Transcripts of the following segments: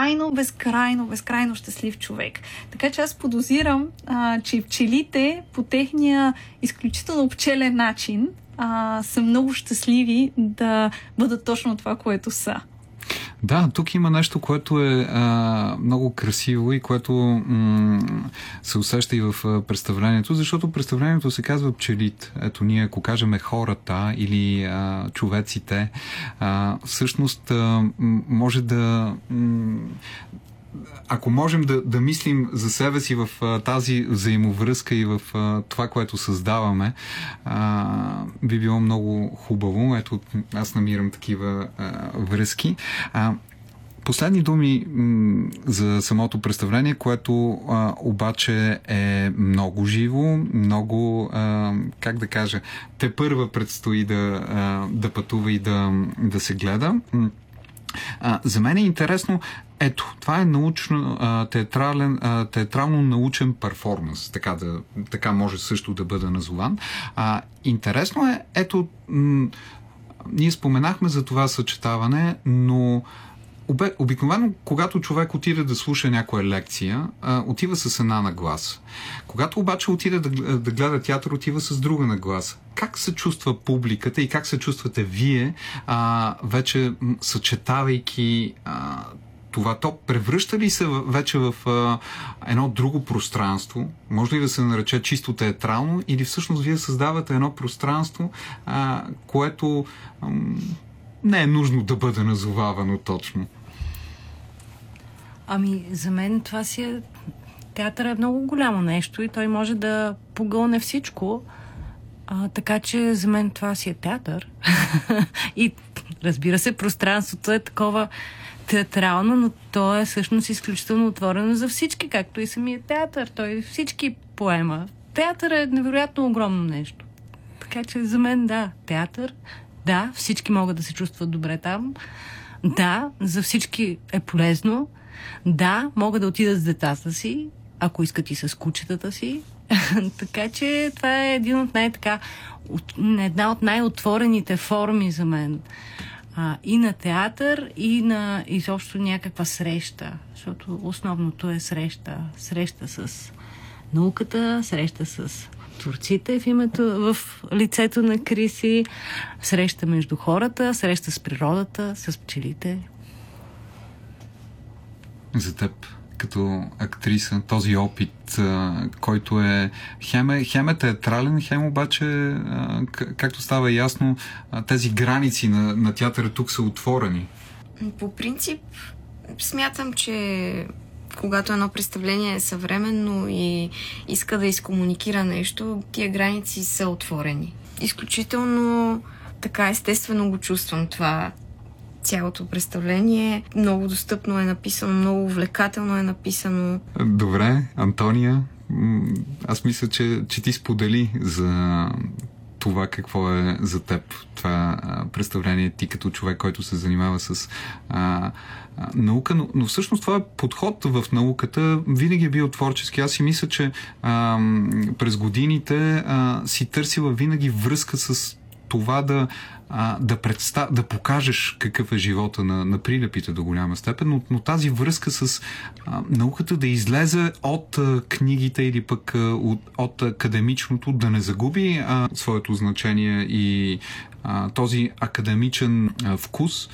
безкрайно щастлив човек. Така че аз подозирам, че пчелите по техния изключително пчелен начин са много щастливи да бъдат точно това, което са. Да, тук има нещо, което е много красиво и което се усеща и в представлението, защото представлението се казва пчелите. Ето ние, ако кажем хората или човеците, всъщност може да... Ако можем да мислим за себе си в тази взаимовръзка и в това, което създаваме, би било много хубаво. Ето, аз намирам такива връзки. Последни думи за самото представление, което обаче е много живо, много, как да кажа, тепърва предстои да пътува и да се гледа. За мен е интересно, ето, това е театрално-научен перформанс, така може също да бъде назован. Интересно е, ето, ние споменахме за това съчетаване, но обикновено, когато човек отиде да слуша някоя лекция, отива с една нагласа. Когато обаче отиде да гледа театър, отива с друга нагласа. Как се чувства публиката и как се чувствате вие, вече съчетавайки това? То превръща ли се вече в едно друго пространство? Може ли да се нарече чисто театрално, или всъщност вие създавате едно пространство, което не е нужно да бъде назовавано точно? За мен това си е... Театър е много голямо нещо и той може да погълне всичко. Така че за мен това си е театър. И разбира се, пространството е такова театрално, но то е всъщност изключително отворено за всички, както и самия театър. Той всички поема. Театър е невероятно огромно нещо. Така че за мен, да, театър. Да, всички могат да се чувстват добре там. Да, за всички е полезно. Да, могат да отидат с децата си, ако искат и с кучетата си. Така че това е една от най-отворените форми за мен. И на театър, и на изобщо някаква среща. Защото основното е среща. Среща с науката, среща с творците в лицето на Криси, среща между хората, среща с природата, с пчелите. За теб, като актриса, този опит, който е хем е театрален, хем обаче, както става ясно, тези граници на театъра тук са отворени. По принцип, смятам, че когато едно представление е съвременно и иска да изкомуникира нещо, тия граници са отворени. Изключително така естествено го чувствам това. Цялото представление много достъпно е написано, много увлекателно е написано. Добре, Антония, аз мисля, че ти сподели за това какво е за теб това представление, ти като човек, който се занимава с наука, но всъщност това подход в науката винаги е бил творчески. Аз си мисля, че през годините си търсила винаги връзка с това да покажеш какъв е живота на прилепите до голяма степен, но тази връзка с науката да излезе от книгите или пък от академичното, да не загуби своето значение и този академичен вкус,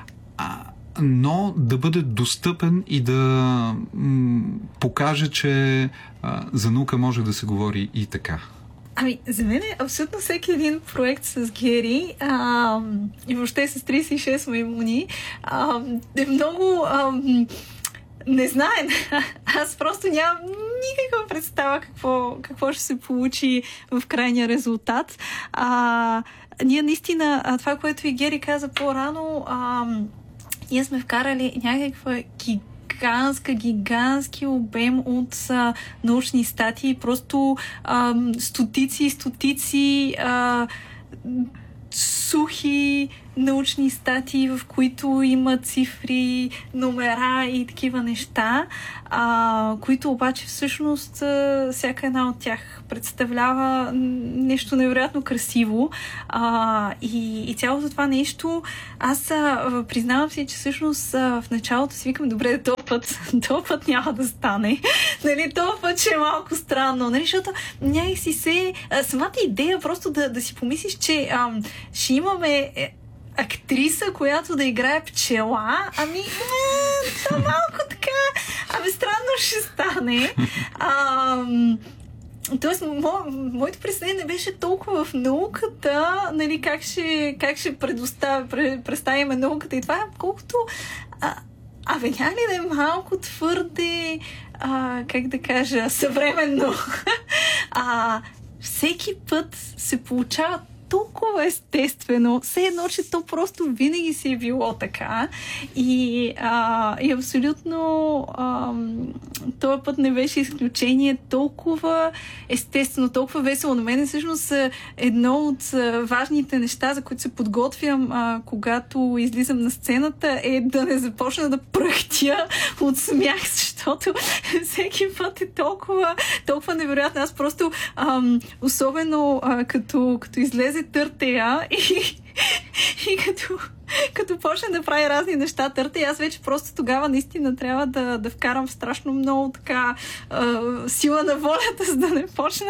но да бъде достъпен и да покаже, че за наука може да се говори и така. За мен е абсолютно всеки един проект с Гери и въобще с 36 маймуни е много незнаен. Аз просто нямам никаква представа какво ще се получи в крайния резултат. Ние наистина, това, което и Гери каза по-рано, ние сме вкарали някаква гигантски обем от научни статии, просто стотици сухи научни статии, в които има цифри, номера и такива неща, които обаче всъщност всяка една от тях представлява нещо невероятно красиво. И цялото това нещо, аз признавам си, че всъщност в началото си викам, добре, този път няма да стане. Нали, този път ще е малко странно, нали, защото някакси самата идея просто да си помислиш, че ще имаме актриса, която да играе пчела, това малко така, странно ще стане. Тоест, моето представление не беше толкова в науката, нали, как ще представим науката и това, колкото няма ли да е малко твърде, как да кажа, съвременно. Всеки път се получава толкова естествено, все едно, че то просто винаги си е било така и абсолютно този път не беше изключение, толкова естествено, толкова весело. На мен всъщност едно от важните неща, за които се подготвям, когато излизам на сцената, е да не започна да пръхтя от смях, защото всеки път е толкова невероятно. Аз просто особено като излезе Търтея и като почне да прави разни неща Търтея, аз вече просто тогава наистина трябва да вкарам страшно много така сила на волята, за да не почна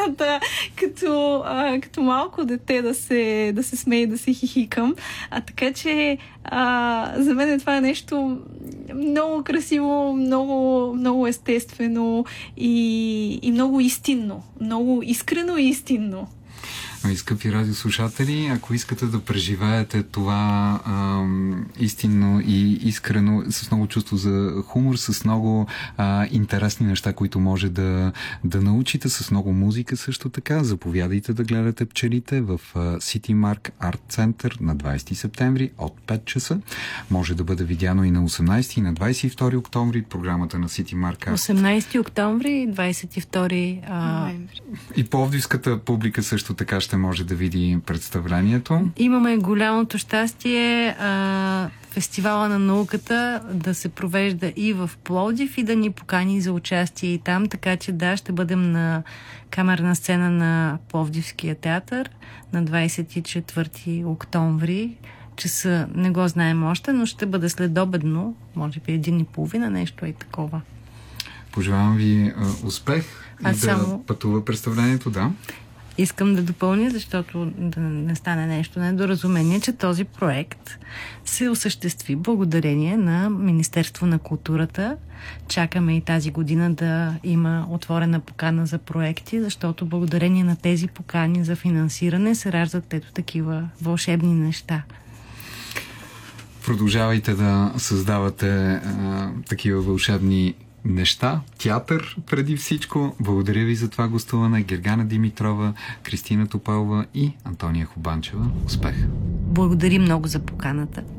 като малко дете да се смее и да се хихикам. Така че за мен това е нещо много красиво, много, много естествено и много истинно. Много искрено и истинно. Скъпи радиослушатели, ако искате да преживеете това истинно и искрено, с много чувство за хумор, с много интересни неща, които може да научите, с много музика също така, заповядайте да гледате пчелите в City Mark Art Center на 20 септември от 5 часа. Може да бъде видяно и на 18 и на 22 октомври програмата на City Mark Art. 18 октомври и 22 ноември. И пловдивската публика също така ще може да види представлението. Имаме голямото щастие фестивала на науката да се провежда и в Пловдив и да ни покани за участие и там, така че ще бъдем на камерна сцена на Пловдивския театър на 24 октомври. Часа не го знаем още, но ще бъде следобедно, може би 1:30, нещо и такова. Пожелавам ви успех да пътува представлението, да. Искам да допълня, защото да не стане нещо недоразумение, че този проект се осъществи благодарение на Министерство на културата. Чакаме и тази година да има отворена покана за проекти, защото благодарение на тези покани за финансиране се раждат ето такива вълшебни неща. Продължавайте да създавате такива вълшебни неща, театър преди всичко. Благодаря ви за това гостуване. Гергана Димитрова, Кристина Топалова и Антония Хубанчева. Успех! Благодарим много за поканата.